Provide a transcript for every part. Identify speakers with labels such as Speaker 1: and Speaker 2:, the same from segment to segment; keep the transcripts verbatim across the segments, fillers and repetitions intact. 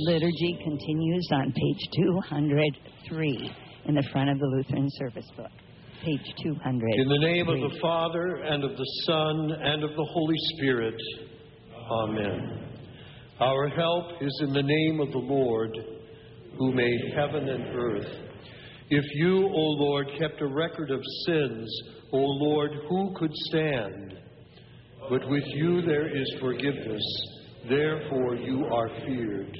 Speaker 1: Liturgy continues on page two hundred three in the front of the Lutheran service book. Page two hundred three.
Speaker 2: In the name of the Father, and of the Son, and of the Holy Spirit. Amen. Our help is in the name of the Lord, who made heaven and earth. If you, O Lord, kept a record of sins, O Lord, who could stand? But with you there is forgiveness, therefore you are feared.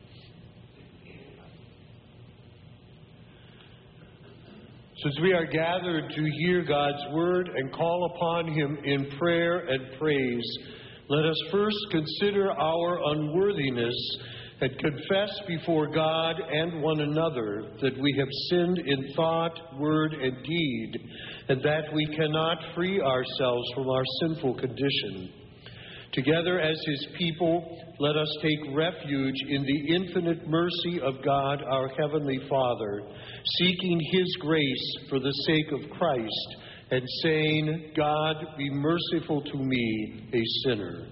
Speaker 2: Since we are gathered to hear God's word and call upon him in prayer and praise, let us first consider our unworthiness and confess before God and one another that we have sinned in thought, word, and deed, and that we cannot free ourselves from our sinful condition. Together as his people, let us take refuge in the infinite mercy of God, our Heavenly Father, seeking his grace for the sake of Christ, and saying, God, be merciful to me, a sinner.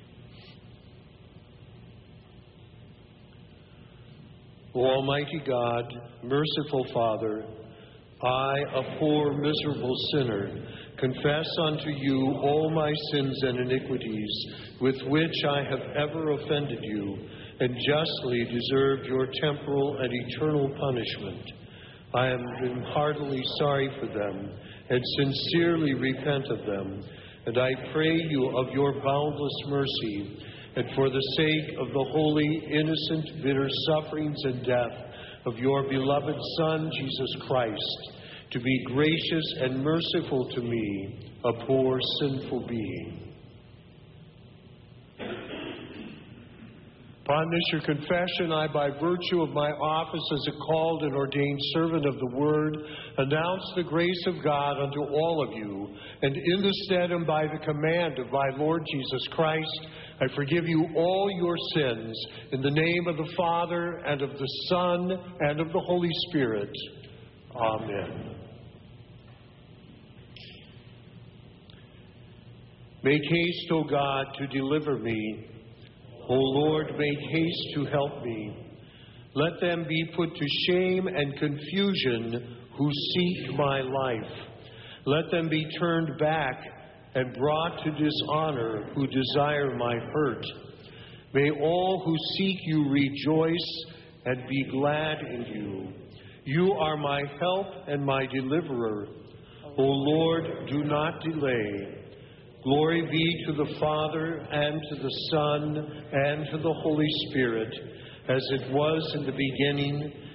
Speaker 2: O Almighty God, merciful Father, I, a poor, miserable sinner, confess unto you all my sins and iniquities, with which I have ever offended you, and justly deserved your temporal and eternal punishment. I am heartily sorry for them, and sincerely repent of them, and I pray you of your boundless mercy, and for the sake of the holy, innocent, bitter sufferings and death of your beloved Son, Jesus Christ, to be gracious and merciful to me, a poor, sinful being. Upon this your confession, I, by virtue of my office as a called and ordained servant of the Word, announce the grace of God unto all of you, and in the stead and by the command of my Lord Jesus Christ, I forgive you all your sins, in the name of the Father, and of the Son, and of the Holy Spirit. Amen. Make haste, O God, to deliver me. O Lord, make haste to help me. Let them be put to shame and confusion who seek my life. Let them be turned back and brought to dishonor who desire my hurt. May all who seek you rejoice and be glad in you. You are my help and my deliverer. O Lord, do not delay. Glory be to the Father, and to the Son, and to the Holy Spirit, as it was in the beginning,